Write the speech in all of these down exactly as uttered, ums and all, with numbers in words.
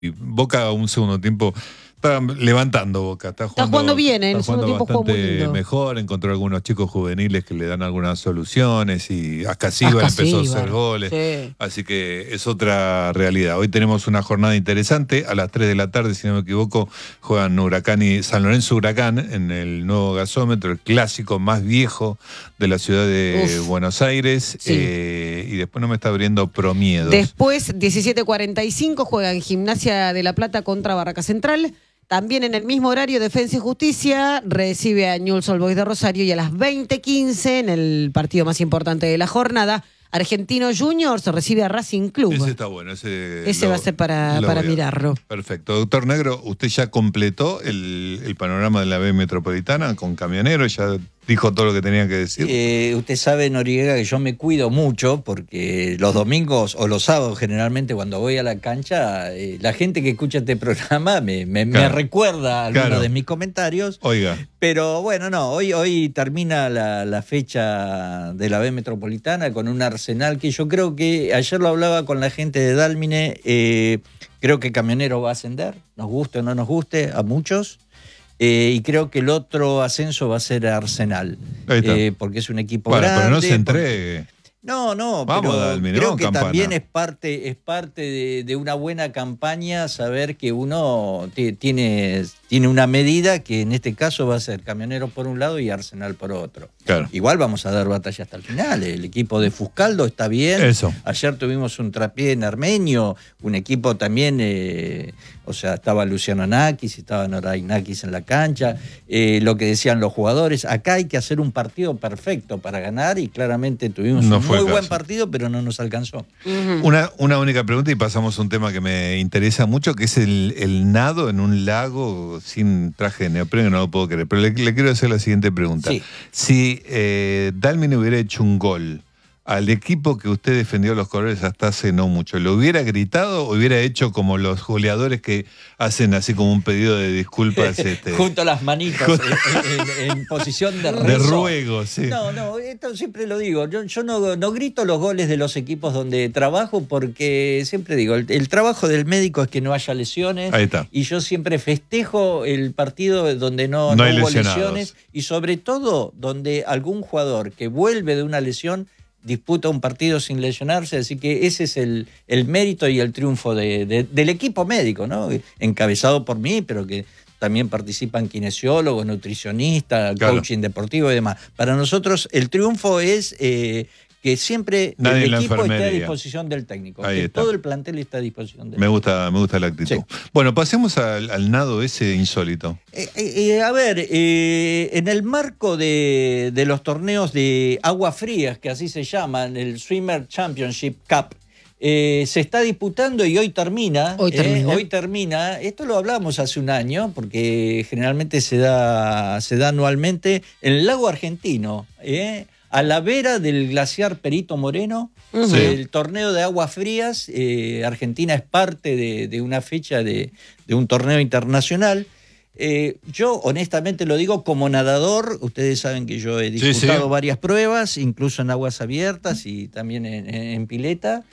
Boca un segundo tiempo está levantando Boca, está jugando, está jugando bien, ¿eh? En el segundo tiempo jugó muy bastante lindo. mejor, encontró algunos chicos juveniles que le dan algunas soluciones y Ascasíbar empezó a hacer goles, sí. Así que es otra realidad. Hoy tenemos una jornada interesante, a las tres de la tarde, si no me equivoco, juegan Huracán y San Lorenzo Huracán en el nuevo gasómetro, el clásico más viejo de la ciudad de Uf, Buenos Aires, sí. eh, y después no me está abriendo Promiedos. Después, diecisiete cuarenta y cinco, juegan Gimnasia de La Plata contra Barraca Central. También en el mismo horario, Defensa y Justicia recibe a Newell's Old Boys de Rosario, y a las veinte quince, en el partido más importante de la jornada, Argentino Juniors recibe a Racing Club. Ese está bueno. Ese, ese lo, va a ser para, para mirarlo. Perfecto. Doctor Negro, usted ya completó el, el panorama de la B Metropolitana con Camionero, ya dijo todo lo que tenía que decir. Eh, usted sabe, Noriega, que yo me cuido mucho porque los domingos o los sábados generalmente cuando voy a la cancha, eh, la gente que escucha este programa me, me, claro. me recuerda algunos claro. de mis comentarios. Oiga. Pero bueno, no, hoy, hoy termina la, la fecha de la B Metropolitana con un Arsenal que yo creo que, ayer lo hablaba con la gente de Dálmine, eh, creo que Camionero va a ascender, nos guste o no nos guste, a muchos. Eh, y creo que el otro ascenso va a ser Arsenal, eh, porque es un equipo bueno, grande. Pero no se entregue. Porque... No, no, Vamos, pero Dalmine, creo vamos, que campana. También es parte, es parte de, de una buena campaña saber que uno tiene, tiene una medida que en este caso va a ser Camionero por un lado y Arsenal por otro. Claro. Igual vamos a dar batalla hasta el final. El equipo de Fuscaldo está bien. Eso. Ayer tuvimos un trapié en Armenio, un equipo también, eh, o sea, estaba Luciano Nakis, estaba Noray Nakis en la cancha. Eh, lo que decían los jugadores, acá hay que hacer un partido perfecto para ganar y claramente tuvimos no un muy buen partido, pero no nos alcanzó. Uh-huh. Una, una única pregunta y pasamos a un tema que me interesa mucho, que es el, el nado en un lago sin traje de neopreno, no lo puedo creer. Pero le, le quiero hacer la siguiente pregunta. Sí. Si eh, Dálmine hubiera hecho un gol al equipo que usted defendió los colores hasta hace no mucho, ¿lo hubiera gritado o hubiera hecho como los goleadores que hacen así como un pedido de disculpas? Este... Junto a las manitas, en, en, en posición de rezo. De ruego, sí. No, no, esto siempre lo digo. Yo, yo no, no grito los goles de los equipos donde trabajo porque siempre digo, el, el trabajo del médico es que no haya lesiones. Ahí está. Y yo siempre festejo el partido donde no, no, no hay hubo lesionados. lesiones y sobre todo donde algún jugador que vuelve de una lesión disputa un partido sin lesionarse, así que ese es el, el mérito y el triunfo de, de, del equipo médico, ¿no? Encabezado por mí, pero que también participan kinesiólogos, nutricionistas, claro. coaching deportivo y demás. Para nosotros el triunfo es eh, que siempre Nadie el equipo esté a disposición del técnico, Ahí que está. todo el plantel está a disposición del me técnico. gusta, me gusta la actitud. Sí. Bueno, pasemos al, al nado ese insólito. Eh, eh, a ver, eh, en el marco de, de los torneos de agua frías, que así se llaman, el Swimmer Championship Cup, eh, se está disputando y hoy termina. Hoy termina. Eh, hoy termina. Esto lo hablamos hace un año, porque generalmente se da, se da anualmente en el lago argentino, ¿eh? A la vera del glaciar Perito Moreno, sí. el torneo de aguas frías. eh, Argentina es parte de, de una fecha de, de un torneo internacional. Eh, yo honestamente lo digo como nadador, ustedes saben que yo he disputado sí, sí. varias pruebas, incluso en aguas abiertas y también en, en pileta.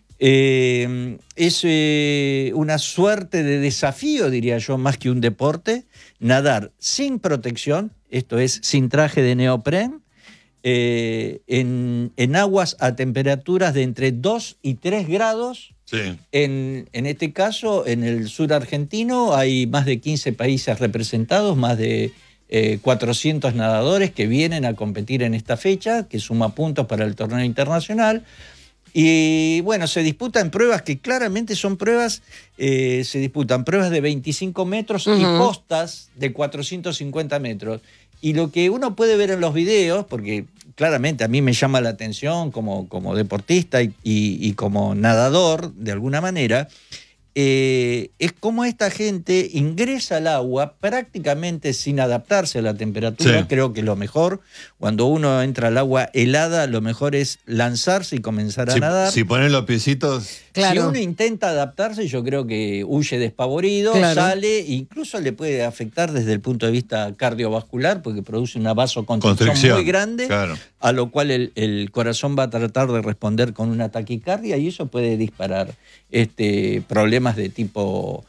Eh, es eh, una suerte de desafío, diría yo, más que un deporte, nadar sin protección, esto es, sin traje de neopren, eh, en, en aguas a temperaturas de entre dos y tres grados. Sí. En, en este caso, en el sur argentino, hay más de quince países representados, más de eh, cuatrocientos nadadores que vienen a competir en esta fecha, que suma puntos para el torneo internacional. Y bueno, se disputan pruebas que claramente son pruebas, eh, se disputan pruebas de veinticinco metros uh-huh. y postas de cuatrocientos cincuenta metros. Y lo que uno puede ver en los videos, porque claramente a mí me llama la atención como, como deportista y, y, y como nadador, de alguna manera, eh, es como esta gente ingresa al agua prácticamente sin adaptarse a la temperatura. Sí. Creo que lo mejor, cuando uno entra al agua helada, lo mejor es lanzarse y comenzar a si, nadar. Si ponen los piecitos... Claro. Si uno intenta adaptarse, yo creo que huye despavorido, claro. sale, incluso le puede afectar desde el punto de vista cardiovascular, porque produce una vasoconstricción muy grande. Claro. a lo cual el, el corazón va a tratar de responder con una taquicardia y eso puede disparar este, problemas de tipo